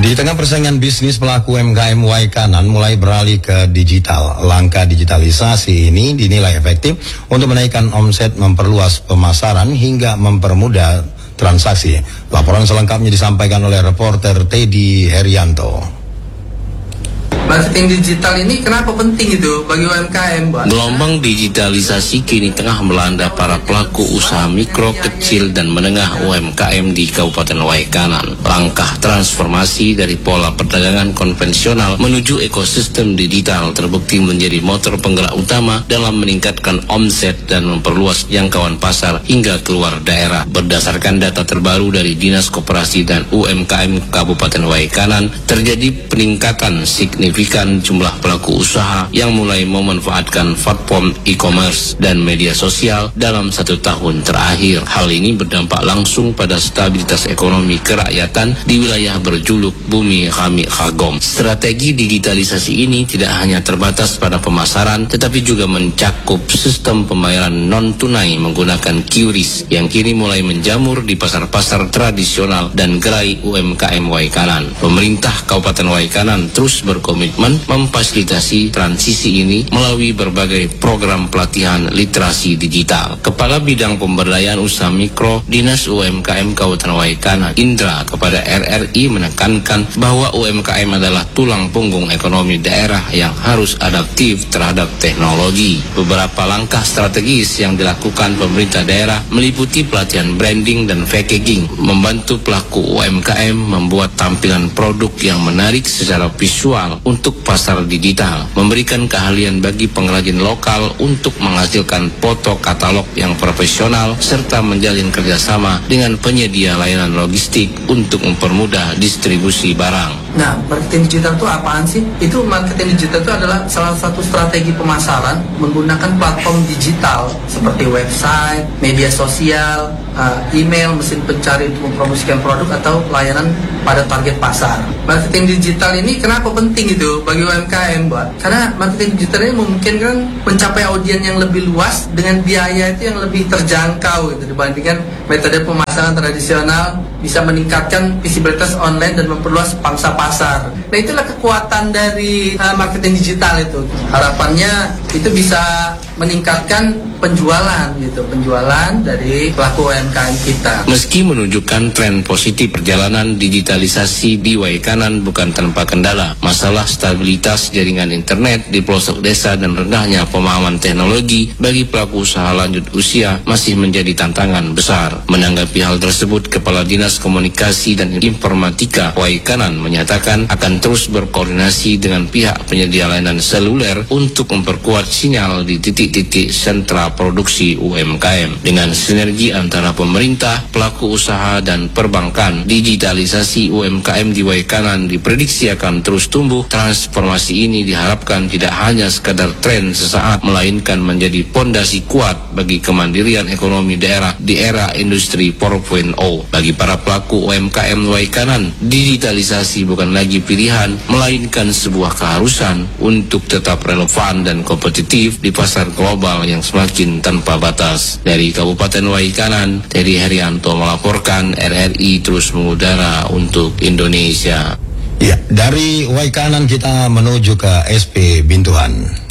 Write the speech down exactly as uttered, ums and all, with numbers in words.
Di tengah persaingan bisnis, pelaku U M K M Waikanan mulai beralih ke digital. Langkah digitalisasi ini dinilai efektif untuk menaikkan omset, memperluas pemasaran hingga mempermudah transaksi. Laporan selengkapnya disampaikan oleh reporter Teddy Herianto. Marketing digital ini kenapa penting itu bagi U M K M, Mbak? Gelombang digitalisasi kini tengah melanda para pelaku usaha mikro, kecil, dan menengah U M K M di Kabupaten Waikanan. Langkah transformasi dari pola perdagangan konvensional menuju ekosistem digital terbukti menjadi motor penggerak utama dalam meningkatkan omset dan memperluas jangkauan pasar hingga keluar daerah. Berdasarkan data terbaru dari Dinas Koperasi dan U M K M Kabupaten Waikanan, terjadi peningkatan signifikan jumlah pelaku usaha yang mulai memanfaatkan platform e-commerce dan media sosial dalam satu tahun terakhir. Hal ini berdampak langsung pada stabilitas ekonomi kerakyatan di wilayah berjuluk Bumi Kami Kagom. Strategi digitalisasi ini tidak hanya terbatas pada pemasaran, tetapi juga mencakup sistem pembayaran non-tunai menggunakan Q R I S yang kini mulai menjamur di pasar-pasar tradisional dan gerai U M K M Waikanan. Pemerintah Kabupaten Waikanan terus berkomitmen memfasilitasi transisi ini melalui berbagai program pelatihan literasi digital. Kepala Bidang Pemberdayaan Usaha Mikro Dinas U M K M Kabupaten Waikanan, Indra, kepada R R I menekankan bahwa U M K M adalah tulang punggung ekonomi daerah yang harus adaptif terhadap teknologi. Beberapa langkah strategis yang dilakukan pemerintah daerah meliputi pelatihan branding dan packaging, membantu pelaku U M K M membuat tampilan produk yang menarik secara visual untuk pasar digital, memberikan keahlian bagi pengrajin lokal untuk menghasilkan foto katalog yang profesional, serta menjalin kerjasama dengan penyedia layanan logistik untuk mempermudah distribusi barang. Nah, marketing digital itu apaan sih? Itu marketing digital itu adalah salah satu strategi pemasaran menggunakan platform digital seperti website, media sosial, email, mesin pencari untuk mempromosikan produk atau layanan pada target pasar. Marketing digital ini kenapa penting itu bagi U M K M, Mbak? Karena marketing digital ini memungkinkan mencapai audiens yang lebih luas dengan biaya itu yang lebih terjangkau gitu, dibandingkan metode pemasaran tradisional, bisa meningkatkan visibilitas online dan memperluas pangsa pasar. Nah, itulah kekuatan dari uh, marketing digital itu. Harapannya itu bisa meningkatkan penjualan gitu, penjualan dari pelaku U M K M kita. Meski menunjukkan tren positif, perjalanan digitalisasi di Waikanan bukan tanpa kendala. Masalah stabilitas jaringan internet di pelosok desa dan rendahnya pemahaman teknologi bagi pelaku usaha lanjut usia masih menjadi tantangan besar. Menanggapi hal tersebut, Kepala Dinas Komunikasi dan Informatika Waikanan menyatakan akan terus berkoordinasi dengan pihak penyedia layanan seluler untuk memperkuat sinyal di titik-titik sentra produksi U M K M. Dengan sinergi antara pemerintah, pelaku usaha, dan perbankan, digitalisasi U M K M di Waikanan diprediksi akan terus tumbuh. Transformasi ini diharapkan tidak hanya sekadar tren sesaat, melainkan menjadi pondasi kuat bagi kemandirian ekonomi daerah di era industri empat titik nol. Bagi para pelaku U M K M Waikanan, digitalisasi bukan lagi pilihan, melainkan sebuah keharusan untuk tetap relevan dan kompetitif di pasar global yang semakin tanpa batas. Dari Kabupaten Waikanan, Teddy Herianto melaporkan. R R I terus mengudara untuk Indonesia. Ya, dari Waikanan kita menuju ke S P Bintuhan.